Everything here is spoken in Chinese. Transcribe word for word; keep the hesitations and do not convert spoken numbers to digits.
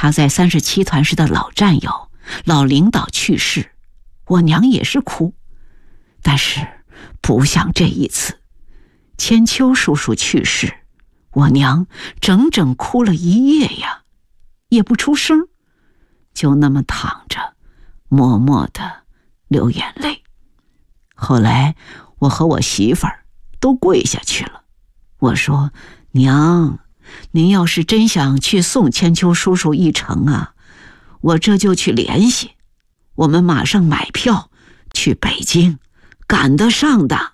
他在三十七团时的老战友、老领导去世，我娘也是哭，但是不像这一次，千秋叔叔去世，我娘整整哭了一夜呀，也不出声，就那么躺着，默默地流眼泪。后来我和我媳妇儿都跪下去了，我说：娘，您要是真想去送千秋叔叔一程啊，我这就去联系，我们马上买票去北京，赶得上的。